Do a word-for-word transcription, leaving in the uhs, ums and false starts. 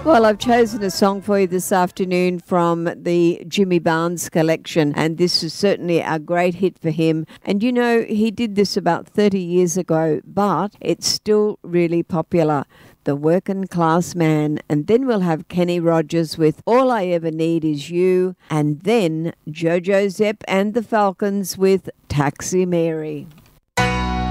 Well, I've chosen a song for you this afternoon from the Jimmy Barnes collection, and this is certainly a great hit for him. And you know, he did this about thirty years ago, but it's still really popular. The Working Class Man. And then we'll have Kenny Rogers with All I Ever Need Is You, and then Jojo Zepp and the Falcons with Taxi Mary.